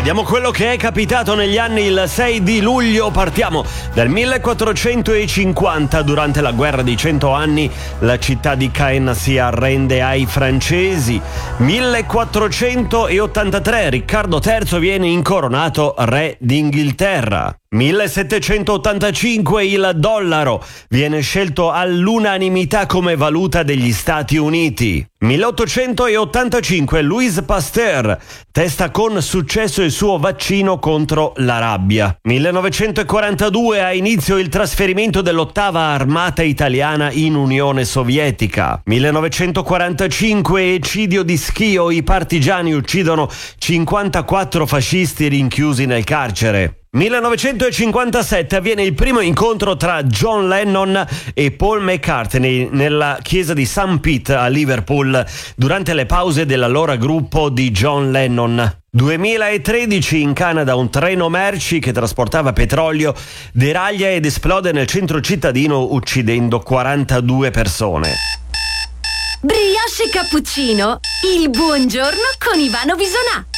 Vediamo quello che è capitato negli anni. Il 6 di luglio partiamo dal 1450. Durante la guerra di 100 anni la città di Caen si arrende ai francesi. 1483 Riccardo III viene incoronato re d'Inghilterra. 1785 il dollaro viene scelto all'unanimità come valuta degli Stati Uniti. 1885 Louis Pasteur testa con successo il suo vaccino contro la rabbia. 1942 ha inizio il trasferimento dell'8ª armata italiana in Unione Sovietica. 1945 eccidio di Schio, i partigiani uccidono 54 fascisti rinchiusi nel carcere. 1957 avviene il primo incontro tra John Lennon e Paul McCartney nella chiesa di St. Pete a Liverpool durante le pause dell'allora gruppo di John Lennon. 2013 in Canada un treno merci che trasportava petrolio deraglia ed esplode nel centro cittadino uccidendo 42 persone. Brioche cappuccino, il buongiorno con Ivano Bisonà.